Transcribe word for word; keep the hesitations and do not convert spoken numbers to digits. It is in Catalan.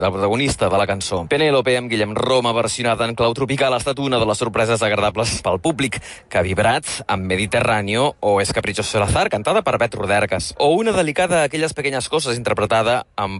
del protagonista de la cançó. Penélope, amb Guillem Roma, versionada en clau tropical, ha estat una de les sorpreses agradables pel públic, que ha vibrat amb Mediterráneo o Es caprichoso el azar, cantada per Bet Rodergas, o Una delicada aquelles pequeñas coses, interpretada amb